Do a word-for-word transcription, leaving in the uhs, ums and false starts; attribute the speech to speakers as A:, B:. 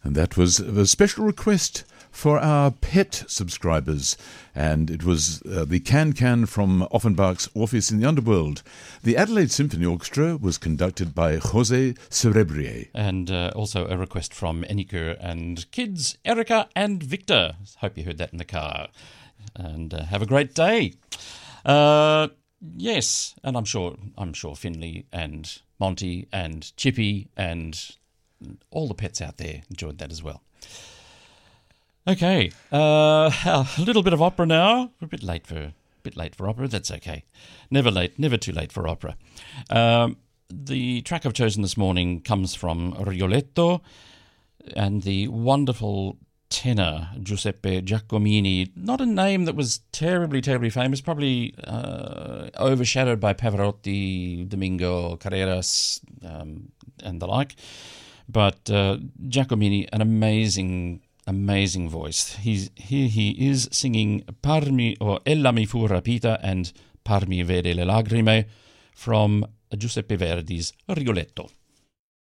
A: And that was a special request for our pet subscribers, and it was uh, the Can-Can from Offenbach's Orpheus in the Underworld. The Adelaide Symphony Orchestra was conducted by Jose Cerebrier.
B: And uh, also a request from Eniker and kids, Erica and Victor. Hope you heard that in the car. And uh, have a great day. Uh, yes, and I'm sure I'm sure Finley and Monty and Chippy and all the pets out there enjoyed that as well. Okay, uh, a little bit of opera now. We're a bit late for a bit late for opera. That's okay. Never late, never too late for opera. Um, the track I've chosen this morning comes from Rigoletto, and the wonderful tenor Giuseppe Giacomini. Not a name that was terribly, terribly famous. Probably uh, overshadowed by Pavarotti, Domingo Carreras, um, and the like. But uh, Giacomini, an amazing, amazing voice. He's here. He is singing "Parmi" or "Ella mi fu rapita" and "Parmi vede le lagrime" from Giuseppe Verdi's Rigoletto.